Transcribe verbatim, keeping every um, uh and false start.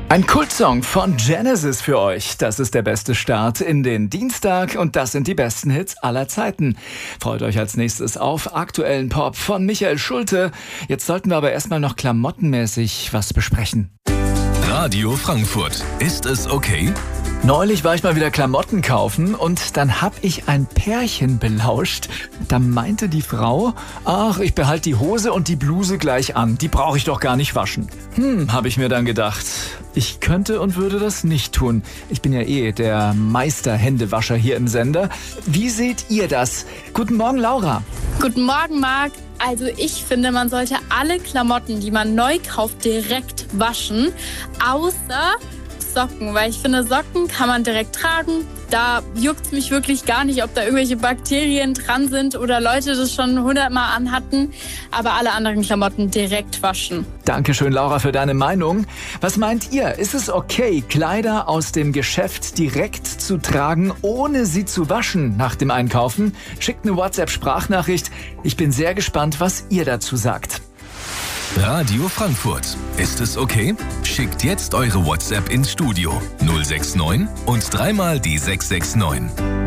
Ein Kultsong von Genesis für euch. Das ist der beste Start in den Dienstag und das sind die besten Hits aller Zeiten. Freut euch als nächstes auf aktuellen Pop von Michael Schulte. Jetzt sollten wir aber erstmal noch klamottenmäßig was besprechen. Radio Frankfurt. Ist es okay? Neulich war ich mal wieder Klamotten kaufen und dann hab ich ein Pärchen belauscht. Da meinte die Frau, ach, ich behalte die Hose und die Bluse gleich an. Die brauche ich doch gar nicht waschen. Hm, habe ich mir dann gedacht. Ich könnte und würde das nicht tun. Ich bin ja eh der Meister-Händewascher hier im Sender. Wie seht ihr das? Guten Morgen, Laura. Guten Morgen, Marc. Also ich finde, man sollte alle Klamotten, die man neu kauft, direkt waschen, außer Socken, weil ich finde, Socken kann man direkt tragen. Da juckt es mich wirklich gar nicht, ob da irgendwelche Bakterien dran sind oder Leute das schon hundertmal anhatten. Aber alle anderen Klamotten direkt waschen. Dankeschön, Laura, für deine Meinung. Was meint ihr? Ist es okay, Kleider aus dem Geschäft direkt zu tragen, ohne sie zu waschen nach dem Einkaufen? Schickt eine WhatsApp-Sprachnachricht. Ich bin sehr gespannt, was ihr dazu sagt. Radio Frankfurt. Ist es okay? Schickt jetzt eure WhatsApp ins Studio null sechs neun und dreimal die sechs sechs neun.